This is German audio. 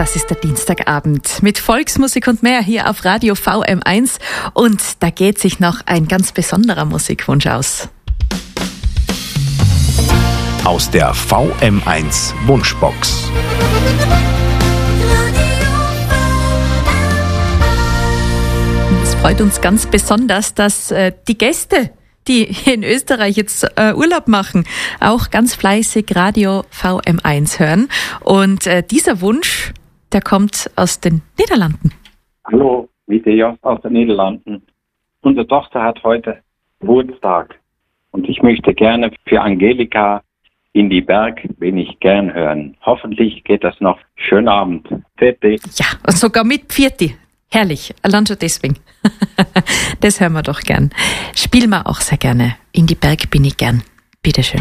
Das ist der Dienstagabend mit Volksmusik und mehr hier auf Radio VM1. Und da geht sich noch ein ganz besonderer Musikwunsch aus. Aus der VM1 Wunschbox. Es freut uns ganz besonders, dass die Gäste, die hier in Österreich jetzt Urlaub machen, auch ganz fleißig Radio VM1 hören. Und dieser Wunsch, der kommt aus den Niederlanden. Hallo, Videos aus den Niederlanden. Unsere Tochter hat heute Geburtstag und ich möchte gerne für Angelika in die Berg wenig gern hören. Hoffentlich geht das noch. Schönen Abend. Tete. Ja, und sogar mit Pfiati. Herrlich, allein schon deswegen. Das hören wir doch gern. Spielen wir auch sehr gerne. In die Berg bin ich gern. Bitteschön.